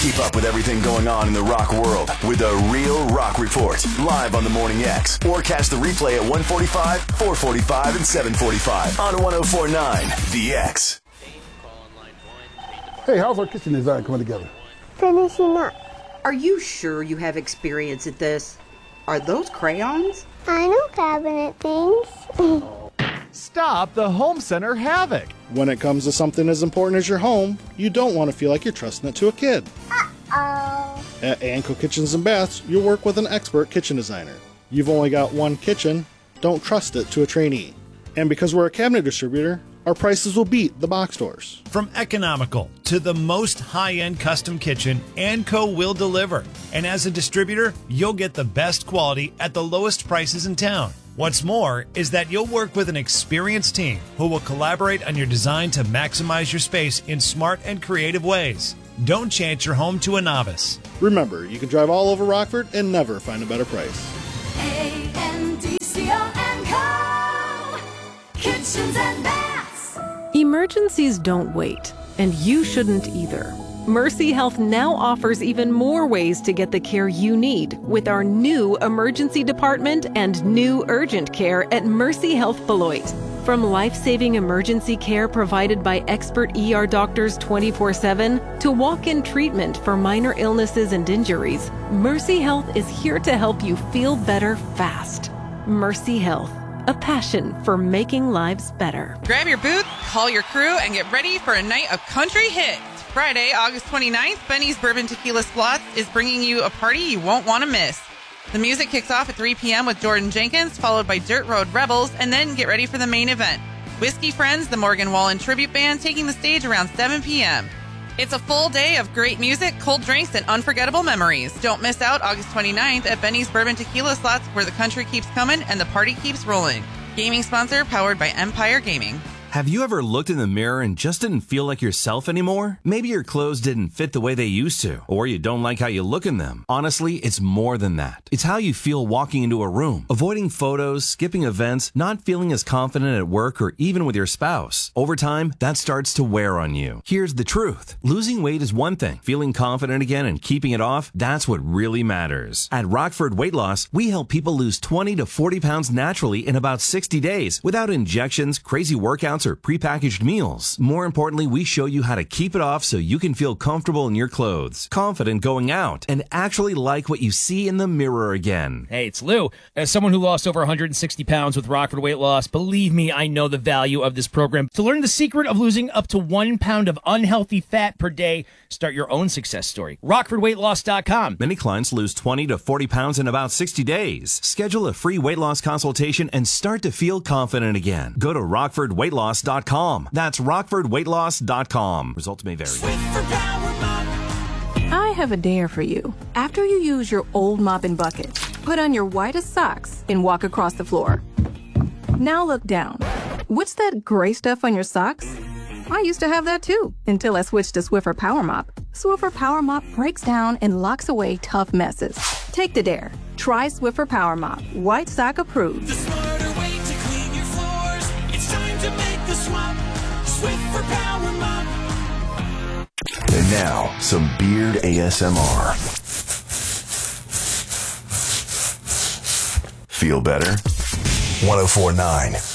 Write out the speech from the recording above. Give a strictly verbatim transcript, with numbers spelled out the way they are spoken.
Keep up with everything going on in the rock world with The Real Rock Report. Live on the Morning X. Or catch the replay at one forty-five, four forty-five, and seven forty-five on one oh four point nine The X. Hey, how's our kitchen design coming together? Finishing up. Are you sure you have experience at this? Are those crayons? I know cabinet things. Stop the home center havoc. When it comes to something as important as your home, you don't want to feel like you're trusting it to a kid. Uh-oh. At Anco Kitchens and Baths, you'll work with an expert kitchen designer. You've only got one kitchen, don't trust it to a trainee. And because we're a cabinet distributor, our prices will beat the box stores. From economical to the most high-end custom kitchen, Anco will deliver. And as a distributor, you'll get the best quality at the lowest prices in town. What's more is that you'll work with an experienced team who will collaborate on your design to maximize your space in smart and creative ways. Don't chance your home to a novice. Remember, you can drive all over Rockford and never find a better price. A N D C O and Co. Kitchens and Baths. Emergencies don't wait, and you shouldn't either. Mercy Health now offers even more ways to get the care you need with our new emergency department and new urgent care at Mercy Health Beloit. From life-saving emergency care provided by expert E R doctors twenty-four seven to walk-in treatment for minor illnesses and injuries, Mercy Health is here to help you feel better fast. Mercy Health, a passion for making lives better. Grab your boots, call your crew, and get ready for a night of country hits. Friday, August twenty-ninth, Benny's Bourbon Tequila Slots is bringing you a party you won't want to miss. The music kicks off at three p.m. with Jordan Jenkins, followed by Dirt Road Rebels, and then get ready for the main event. Whiskey Friends, the Morgan Wallen tribute band, taking the stage around seven p.m. It's a full day of great music, cold drinks, and unforgettable memories. Don't miss out August twenty-ninth at Benny's Bourbon Tequila Slots, where the country keeps coming and the party keeps rolling. Gaming sponsor powered by Empire Gaming. Have you ever looked in the mirror and just didn't feel like yourself anymore? Maybe your clothes didn't fit the way they used to, or you don't like how you look in them. Honestly, it's more than that. It's how you feel walking into a room, avoiding photos, skipping events, not feeling as confident at work or even with your spouse. Over time, that starts to wear on you. Here's the truth. Losing weight is one thing. Feeling confident again and keeping it off, that's what really matters. At Rockford Weight Loss, we help people lose twenty to forty pounds naturally in about sixty days without injections, crazy workouts, or prepackaged meals. More importantly, we show you how to keep it off so you can feel comfortable in your clothes, confident going out, and actually like what you see in the mirror again. Hey, it's Lou. As someone who lost over one hundred sixty pounds with Rockford Weight Loss, believe me, I know the value of this program. To learn the secret of losing up to one pound of unhealthy fat per day, start your own success story. Rockford Weight Loss dot com. Many clients lose twenty to forty pounds in about sixty days. Schedule a free weight loss consultation and start to feel confident again. Go to Rockford Weight Loss dot com. That's Rockford Weight Loss dot com. Results may vary. I have a dare for you. After you use your old mop and bucket, put on your whitest socks and walk across the floor. Now look down. What's that gray stuff on your socks? I used to have that too, until I switched to Swiffer Power Mop. Swiffer Power Mop breaks down and locks away tough messes. Take the dare. Try Swiffer Power Mop. White sock approved. The smarter way to clean your floors. It's time to make the swap. Swiffer Power Mop. And now, some Beard A S M R. Feel better? one oh four point nine